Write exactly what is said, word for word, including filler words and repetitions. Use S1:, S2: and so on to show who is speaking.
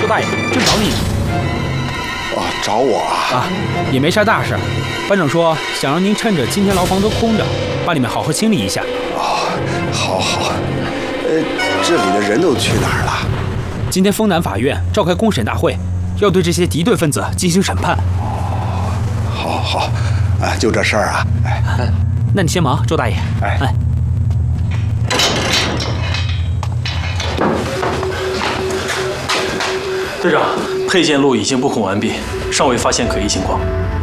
S1: 周大爷，正找你呢。
S2: 哦，找我啊？
S1: 啊，也没啥大事。班长说想让您趁着今天牢房都空着，把里面好好清理一下。
S2: 哦，好好。呃，这里的人都去哪儿了？
S1: 今天丰南法院召开公审大会，要对这些敌对分子进行审判。
S2: 好好，啊，就这事儿啊。哎，
S1: 那你先忙，周大爷。
S2: 哎。
S1: 哎
S3: 队长，配件录已经布控完毕，尚未发现可疑情况。